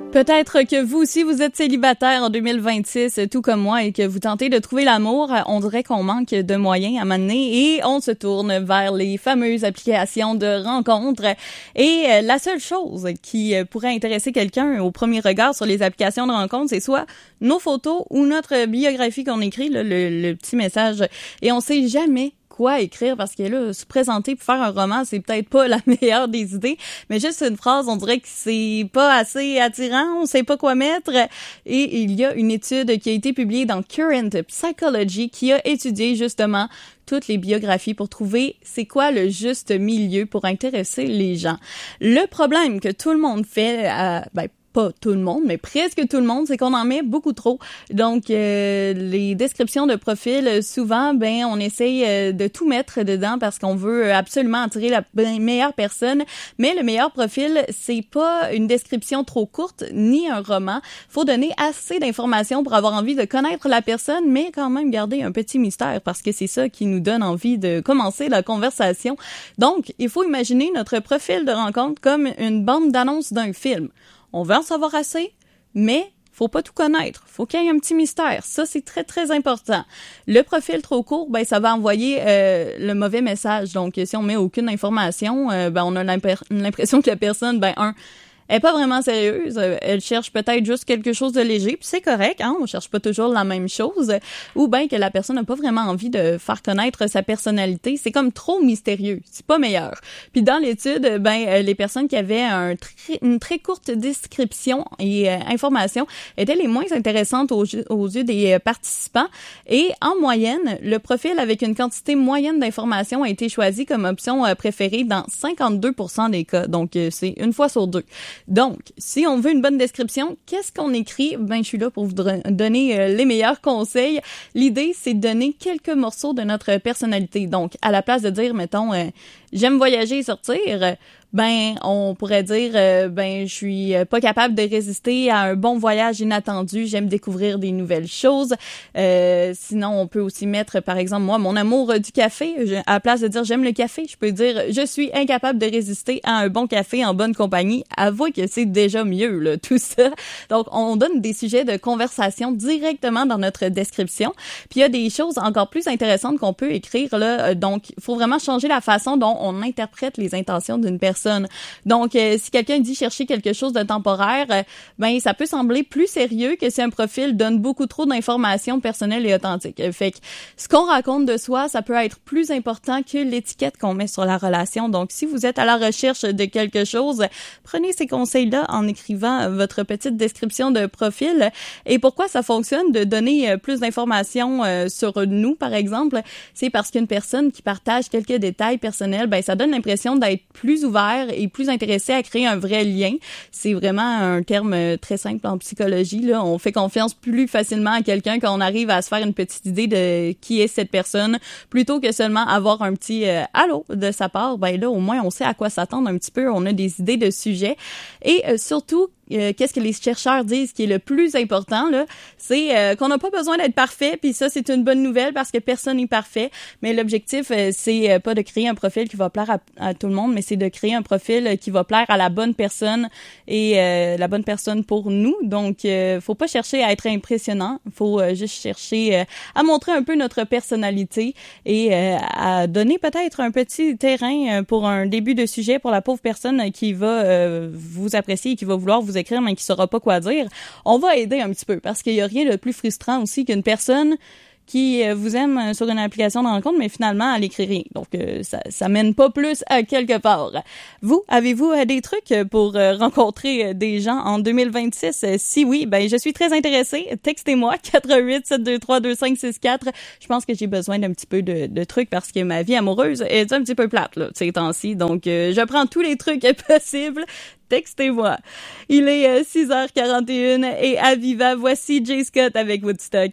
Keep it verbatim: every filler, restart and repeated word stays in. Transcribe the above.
Peut-être que vous aussi, vous êtes célibataire en deux mille vingt-six, tout comme moi, et que vous tentez de trouver l'amour. On dirait qu'on manque de moyens à m'amener et on se tourne vers les fameuses applications de rencontres. Et la seule chose qui pourrait intéresser quelqu'un au premier regard sur les applications de rencontres, c'est soit nos photos ou notre biographie qu'on écrit, là, le, le petit message. Et on sait jamais quoi écrire parce que là, se présenter pour faire un roman, c'est peut-être pas la meilleure des idées, mais juste une phrase, on dirait que c'est pas assez attirant, on sait pas quoi mettre. Et il y a une étude qui a été publiée dans Current Psychology qui a étudié justement toutes les biographies pour trouver c'est quoi le juste milieu pour intéresser les gens. Le problème que tout le monde fait, euh, ben pas tout le monde, mais presque tout le monde, c'est qu'on en met beaucoup trop. Donc, euh, les descriptions de profil, souvent, ben, on essaye euh, de tout mettre dedans parce qu'on veut absolument attirer la meilleure personne. Mais le meilleur profil, c'est pas une description trop courte, ni un roman. Faut donner assez d'informations pour avoir envie de connaître la personne, mais quand même garder un petit mystère parce que c'est ça qui nous donne envie de commencer la conversation. Donc, il faut imaginer notre profil de rencontre comme une bande d'annonce d'un film. On veut en savoir assez, mais faut pas tout connaître. Faut qu'il y ait un petit mystère. Ça, c'est très, très important. Le profil trop court, ben ça va envoyer euh, le mauvais message. Donc, si on met aucune information, euh, ben on a l'impression que la personne, ben un, elle est pas vraiment sérieuse, elle cherche peut-être juste quelque chose de léger, puis c'est correct, hein, on cherche pas toujours la même chose, ou bien que la personne n'a pas vraiment envie de faire connaître sa personnalité, c'est comme trop mystérieux, c'est pas meilleur. Puis dans l'étude, ben les personnes qui avaient un très, une très courte description et euh, information étaient les moins intéressantes aux, aux yeux des participants, et en moyenne, le profil avec une quantité moyenne d'informations a été choisi comme option euh, préférée dans cinquante-deux pour cent des cas, donc euh, c'est une fois sur deux. Donc, si on veut une bonne description, qu'est-ce qu'on écrit? Ben, je suis là pour vous donner euh, les meilleurs conseils. L'idée, c'est de donner quelques morceaux de notre personnalité. Donc, à la place de dire, mettons, euh, j'aime voyager et sortir, ben, on pourrait dire, euh, ben, je suis pas capable de résister à un bon voyage inattendu, j'aime découvrir des nouvelles choses. Euh, sinon, on peut aussi mettre, par exemple, moi, mon amour du café. Je, à la place de dire j'aime le café, je peux dire je suis incapable de résister à un bon café en bonne compagnie. Avouez que c'est déjà mieux, là, tout ça. Donc, on donne des sujets de conversation directement dans notre description. Puis, il y a des choses encore plus intéressantes qu'on peut écrire, là. Donc, il faut vraiment changer la façon dont on interprète les intentions d'une personne. Donc, euh, si quelqu'un dit chercher quelque chose de temporaire, euh, ben ça peut sembler plus sérieux que si un profil donne beaucoup trop d'informations personnelles et authentiques. Fait que ce qu'on raconte de soi, ça peut être plus important que l'étiquette qu'on met sur la relation. Donc, si vous êtes à la recherche de quelque chose, prenez ces conseils-là en écrivant votre petite description de profil. Et pourquoi ça fonctionne de donner plus d'informations euh, sur nous, par exemple? C'est parce qu'une personne qui partage quelques détails personnels, ben ça donne l'impression d'être plus ouvert et plus intéressé à créer un vrai lien. C'est vraiment un terme très simple en psychologie, là. On fait confiance plus facilement à quelqu'un quand on arrive à se faire une petite idée de qui est cette personne, plutôt que seulement avoir un petit euh, « allô » de sa part. Ben là, au moins, on sait à quoi s'attendre un petit peu. On a des idées de sujets. Et euh, surtout, Euh, qu'est-ce que les chercheurs disent qui est le plus important, là, c'est euh, qu'on n'a pas besoin d'être parfait, puis ça, c'est une bonne nouvelle parce que personne n'est parfait, mais l'objectif, euh, c'est euh, pas de créer un profil qui va plaire à, à tout le monde, mais c'est de créer un profil qui va plaire à la bonne personne et euh, la bonne personne pour nous. Donc, euh, faut pas chercher à être impressionnant, faut euh, juste chercher euh, à montrer un peu notre personnalité et euh, à donner peut-être un petit terrain pour un début de sujet pour la pauvre personne qui va euh, vous apprécier et qui va vouloir vous écrire mais qui saura pas quoi dire. On va aider un petit peu parce qu'il y a rien de plus frustrant aussi qu'une personne qui vous aime sur une application de rencontre, mais finalement, elle écrit rien. Donc, euh, ça, ça mène pas plus à quelque part. Vous, avez-vous euh, des trucs pour euh, rencontrer des gens en deux mille vingt-six? Euh, si oui, ben je suis très intéressée. Textez-moi quatre un huit, sept deux trois, deux cinq six quatre. Je pense que j'ai besoin d'un petit peu de, de trucs parce que ma vie amoureuse est un petit peu plate, là, ces temps-ci. Donc, euh, je prends tous les trucs possibles. Textez-moi. Il est euh, six heures quarante et une et à Viva, voici Jay Scott avec Woodstock.